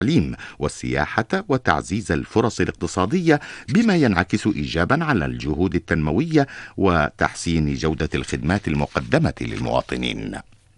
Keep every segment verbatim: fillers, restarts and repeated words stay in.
التعليم والسياحة وتعزيز الفرص الاقتصادية، بما ينعكس إيجابا على الجهود التنموية وتحسين جودة الخدمات المقدمة للمواطنين.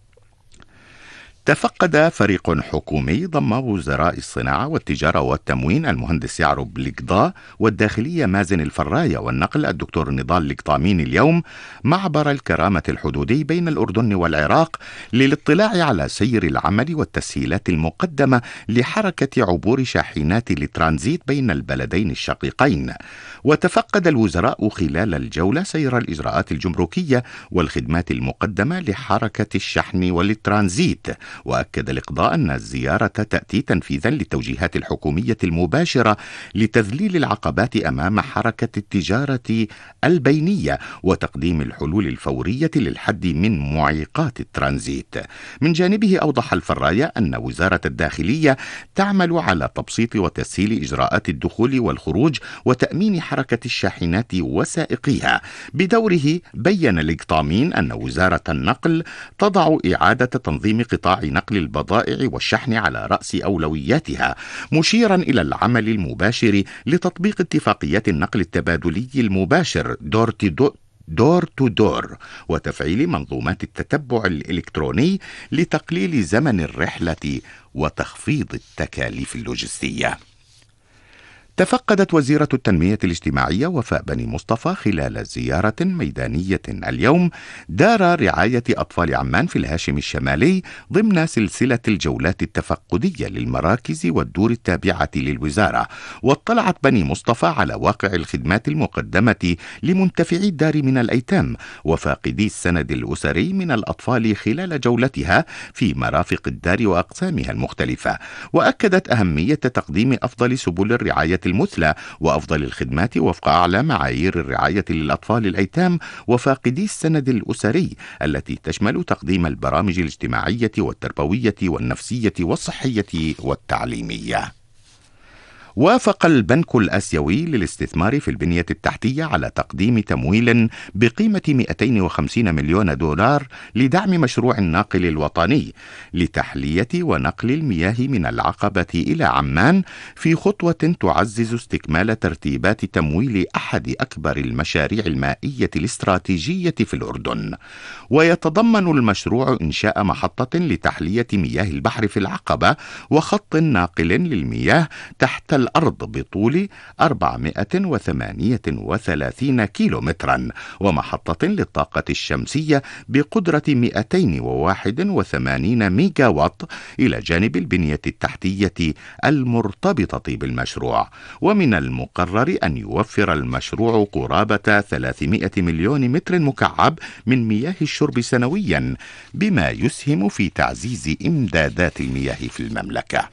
تفقد فريق حكومي ضم وزراء الصناعة والتجارة والتموين المهندس يعرب القضاء، والداخلية مازن الفراية، والنقل الدكتور نضال القطامين اليوم معبر الكرامة الحدودي بين الأردن والعراق للاطلاع على سير العمل والتسهيلات المقدمة لحركة عبور شاحنات الترانزيت بين البلدين الشقيقين. وتفقد الوزراء خلال الجولة سير الإجراءات الجمركية والخدمات المقدمة لحركة الشحن والترانزيت. وأكد الإقضاء أن الزيارة تأتي تنفيذا للتوجيهات الحكومية المباشرة لتذليل العقبات أمام حركة التجارة البينية وتقديم الحلول الفورية للحد من معيقات الترانزيت. من جانبه أوضح الفراية أن وزارة الداخلية تعمل على تبسيط وتسهيل إجراءات الدخول والخروج وتأمين حركة الشاحنات وسائقيها. بدوره بين الإقطامين أن وزارة النقل تضع إعادة تنظيم قطاع نقل البضائع والشحن على رأس أولوياتها، مشيرا إلى العمل المباشر لتطبيق اتفاقيات النقل التبادلي المباشر دور تو دور تو دور وتفعيل منظومات التتبع الإلكتروني لتقليل زمن الرحلة وتخفيض التكاليف اللوجستية. تفقدت وزيرة التنمية الاجتماعية وفاء بني مصطفى خلال زيارة ميدانية اليوم دار رعاية أطفال عمان في الهاشم الشمالي ضمن سلسلة الجولات التفقدية للمراكز والدور التابعة للوزارة. واطلعت بني مصطفى على واقع الخدمات المقدمة لمنتفعي الدار من الأيتام وفاقدي السند الأسري من الأطفال خلال جولتها في مرافق الدار وأقسامها المختلفة. وأكدت أهمية تقديم أفضل سبل الرعاية المثلى وأفضل الخدمات وفق أعلى معايير الرعاية للأطفال الأيتام وفاقدي السند الأسري، التي تشمل تقديم البرامج الاجتماعية والتربوية والنفسية والصحية والتعليمية. وافق البنك الآسيوي للاستثمار في البنية التحتية على تقديم تمويل بقيمة مئتين وخمسين مليون دولار لدعم مشروع الناقل الوطني لتحلية ونقل المياه من العقبة إلى عمان، في خطوة تعزز استكمال ترتيبات تمويل أحد أكبر المشاريع المائية الاستراتيجية في الأردن. ويتضمن المشروع إنشاء محطة لتحلية مياه البحر في العقبة وخط ناقل للمياه تحت الأرض بطول أربعمائة وثمانية وثلاثين كيلومترا، ومحطة للطاقة الشمسية بقدرة مئتين وواحد وثمانين ميجا وات إلى جانب البنية التحتية المرتبطة بالمشروع. ومن المقرر أن يوفر المشروع قرابة ثلاثمائة مليون متر مكعب من مياه الشرب سنويا، بما يسهم في تعزيز إمدادات المياه في المملكة.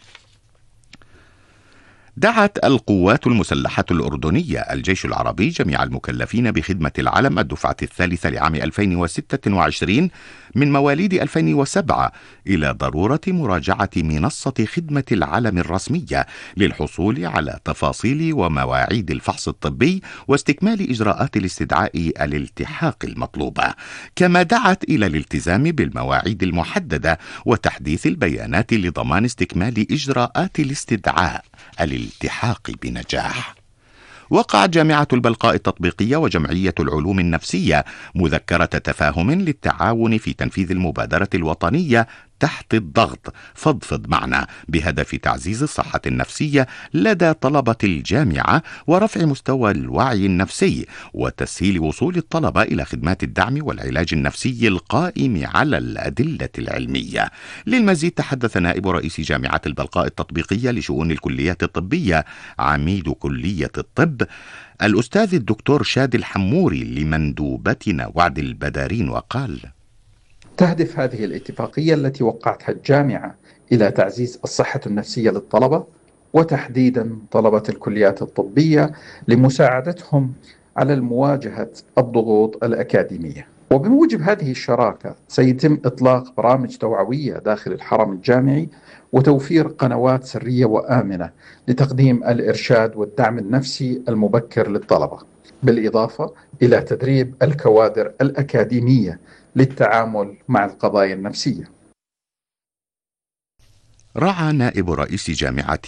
دعت القوات المسلحة الأردنية الجيش العربي جميع المكلفين بخدمة العلم الدفعة الثالثة لعام ألفين وستة وعشرين من مواليد ألفين وسبعة إلى ضرورة مراجعة منصة خدمة العلم الرسمية للحصول على تفاصيل ومواعيد الفحص الطبي واستكمال إجراءات الاستدعاء الالتحاق المطلوبة. كما دعت إلى الالتزام بالمواعيد المحددة وتحديث البيانات لضمان استكمال إجراءات الاستدعاء الالتحاق بنجاح. وقعت جامعة البلقاء التطبيقية وجمعية العلوم النفسية مذكرة تفاهم للتعاون في تنفيذ المبادرة الوطنية تحت الضغط فضفض معنا، بهدف تعزيز الصحة النفسية لدى طلبة الجامعة ورفع مستوى الوعي النفسي وتسهيل وصول الطلبة إلى خدمات الدعم والعلاج النفسي القائم على الأدلة العلمية. للمزيد تحدث نائب رئيس جامعة البلقاء التطبيقية لشؤون الكليات الطبية عميد كلية الطب الأستاذ الدكتور شادي الحموري لمندوبتنا وعد البدارين، وقال: تهدف هذه الاتفاقية التي وقعتها الجامعة إلى تعزيز الصحة النفسية للطلبة وتحديدا طلبة الكليات الطبية لمساعدتهم على مواجهة الضغوط الأكاديمية. وبموجب هذه الشراكة سيتم إطلاق برامج توعوية داخل الحرم الجامعي وتوفير قنوات سرية وآمنة لتقديم الإرشاد والدعم النفسي المبكر للطلبة، بالإضافة إلى تدريب الكوادر الأكاديمية للتعامل مع القضايا النفسية. راعى نائب رئيس جامعة